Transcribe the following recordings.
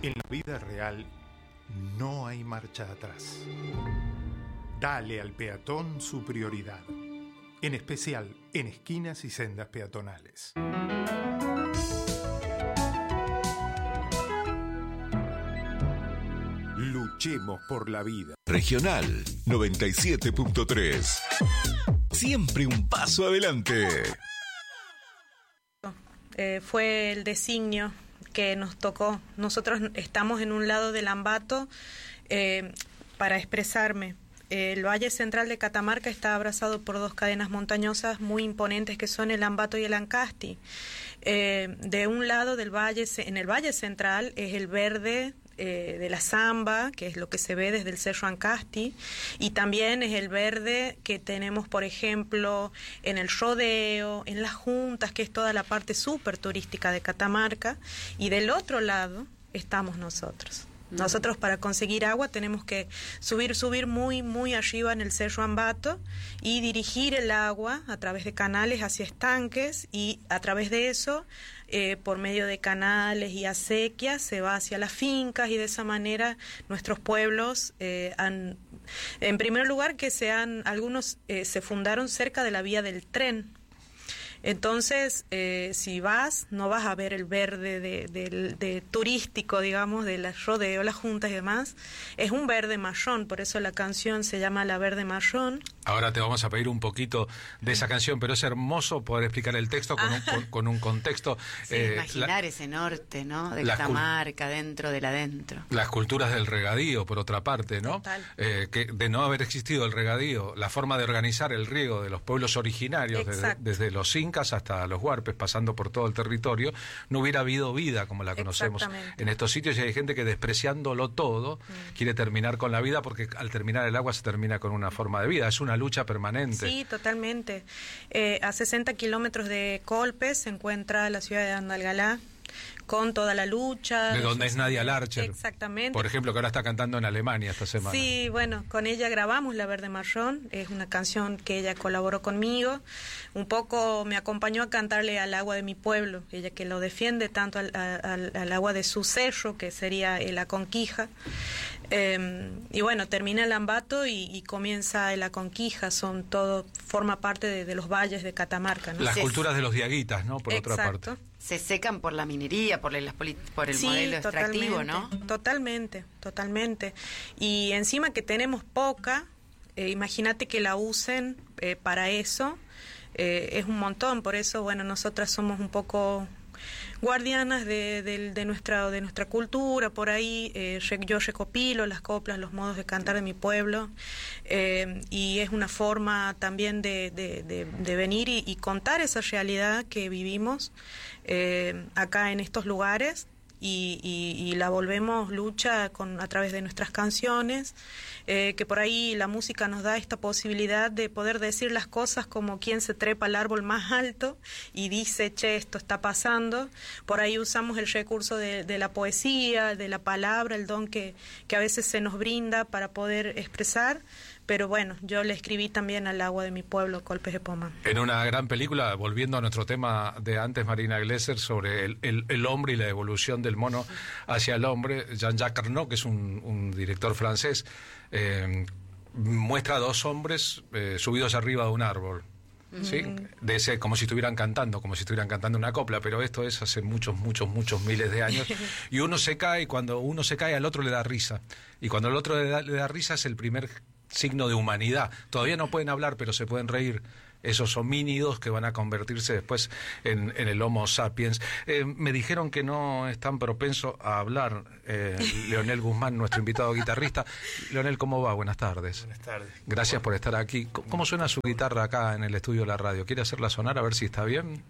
En la vida real no hay marcha atrás. Dale al peatón su prioridad, en especial en esquinas y sendas peatonales. Luchemos por la vida. Regional 97.3. Siempre un paso adelante. Fue el designio que nos tocó. Nosotros estamos en un lado del Ambato. Para expresarme, el Valle Central de Catamarca está abrazado por dos cadenas montañosas muy imponentes que son el Ambato y el Ancasti. De un lado del valle, en el Valle Central, es el verde de la Zamba, que es lo que se ve desde el Cerro Ancasti, y también es el verde que tenemos, por ejemplo, en el Rodeo, en las Juntas, que es toda la parte súper turística de Catamarca, y del otro lado estamos nosotros. Nosotros para conseguir agua tenemos que subir muy, muy arriba en el Cerro Ambato y dirigir el agua a través de canales hacia estanques, y a través de eso, por medio de canales y acequias, se va hacia las fincas, y de esa manera nuestros pueblos han, en primer lugar, algunos se fundaron cerca de la vía del tren. Entonces, si vas, no vas a ver el verde de turístico, digamos, de la Rodeo, las Juntas y demás. Es un verde marrón, por eso la canción se llama La Verde Marrón. Ahora te vamos a pedir un poquito de esa canción, pero es hermoso poder explicar el texto con un contexto. Sí, imaginar ese norte, ¿no? De Catamarca, dentro del adentro. Las culturas del regadío, por otra parte, ¿no? Total. Que de no haber existido el regadío, la forma de organizar el riego de los pueblos originarios, desde los incas hasta los huarpes, pasando por todo el territorio, no hubiera habido vida como la conocemos en estos sitios, y hay gente que, despreciándolo todo, quiere terminar con la vida, porque al terminar el agua se termina con una forma de vida. Es una lucha permanente. Sí, totalmente. A 60 kilómetros de Colpes se encuentra la ciudad de Andalgalá, con toda la lucha. De donde es Nadia Larcher. Exactamente. Por ejemplo, que ahora está cantando en Alemania esta semana. Sí, bueno, con ella grabamos La Verde Marrón, es una canción que ella colaboró conmigo. Un poco me acompañó a cantarle al agua de mi pueblo, ella que lo defiende tanto al agua de su cerro, que sería la Conquija. Y bueno, termina el Ambato y comienza la Conquija, forma parte de los valles de Catamarca, ¿no? Las culturas de los diaguitas, ¿no? Por Exacto. otra parte. Se secan por la minería, por el modelo extractivo, ¿no? Totalmente. Y encima que tenemos poca, imagínate que la usen para eso, es un montón. Por eso, bueno, nosotras somos un poco guardianas de nuestra cultura. Por ahí yo recopilo las coplas, los modos de cantar de mi pueblo, y es una forma también de venir y contar esa realidad que vivimos acá en estos lugares, y la volvemos lucha a través de nuestras canciones, que por ahí la música nos da esta posibilidad de poder decir las cosas como quien se trepa al árbol más alto y dice, che, esto está pasando. Por ahí usamos el recurso de la poesía, de la palabra, el don que a veces se nos brinda para poder expresar. Pero bueno, yo le escribí también al agua de mi pueblo, Colpes de Pomán. En una gran película, volviendo a nuestro tema de antes, Marina Glesser, sobre el hombre y la evolución del mono hacia el hombre, Jean-Jacques Arnaud, que es un director francés, muestra a dos hombres subidos arriba de un árbol. ¿Sí? Como si estuvieran cantando una copla, pero esto es hace muchos miles de años, y uno se cae, y cuando uno se cae al otro le da risa, y cuando el otro le da risa es el primer signo de humanidad. Todavía no pueden hablar, pero se pueden reír, esos homínidos que van a convertirse después en el Homo sapiens. Me dijeron que no es tan propenso a hablar Leonel Guzmán, nuestro invitado guitarrista. Leonel, ¿cómo va? Buenas tardes. Buenas tardes. Gracias por estar aquí. ¿Cómo suena su guitarra acá en el estudio de la radio? ¿Quiere hacerla sonar a ver si está bien?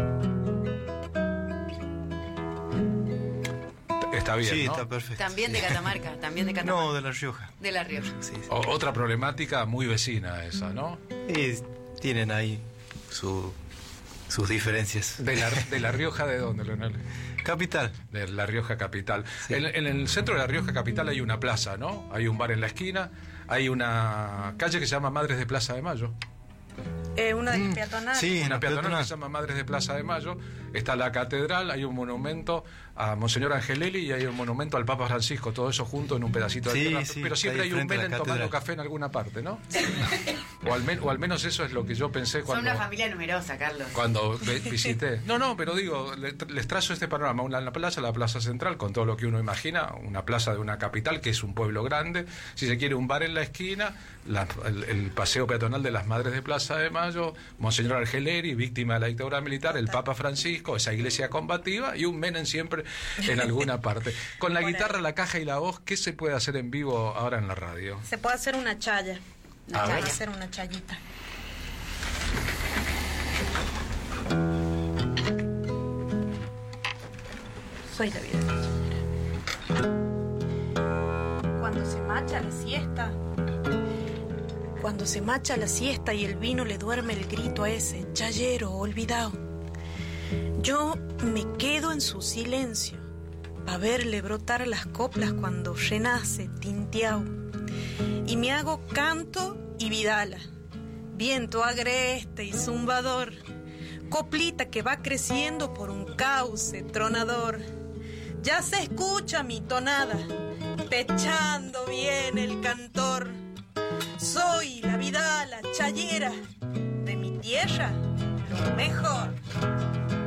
Está bien, sí, ¿no? está perfecto. También de Catamarca, No, de La Rioja. De La Rioja. Sí. Otra problemática muy vecina esa, ¿no? Y tienen ahí sus diferencias. ¿De La Rioja de dónde, Leonel? Capital. De La Rioja capital. Sí. En el centro de La Rioja capital hay una plaza, ¿no? Hay un bar en la esquina, hay una calle que se llama Madres de Plaza de Mayo. Una de peatonal. Sí, Una peatonal que se llama Madres de Plaza de Mayo. Está la catedral, hay un monumento a Monseñor Angelelli y hay un monumento al Papa Francisco, todo eso junto en un pedacito de tierra. Pero siempre hay un Menem tomando café en alguna parte, ¿no? o al menos eso es lo que yo pensé cuando... Son una familia numerosa, Carlos. Cuando visité. No, pero digo, les trazo este panorama. La plaza central, con todo lo que uno imagina, una plaza de una capital que es un pueblo grande. Si se quiere, un bar en la esquina, el paseo peatonal de las Madres de Plaza de Mayo, Monseñor Argeleri, víctima de la dictadura militar, el Papa Francisco, esa iglesia combativa y un Menem siempre en alguna parte. Con la guitarra, la caja y la voz, ¿qué se puede hacer en vivo ahora en la radio? Se puede hacer una chaya. Una chaya. Hacer una chayita. Soy la vida chayera. Cuando se macha la siesta, cuando se macha la siesta y el vino le duerme el grito a ese chayero olvidado, yo me quedo en su silencio pa' verle brotar las coplas cuando renace tinteao, y me hago canto y vidala, viento agreste y zumbador, coplita que va creciendo por un cauce tronador. Ya se escucha mi tonada, pechando bien el cantor. Soy la vidala chayera de mi tierra, lo mejor.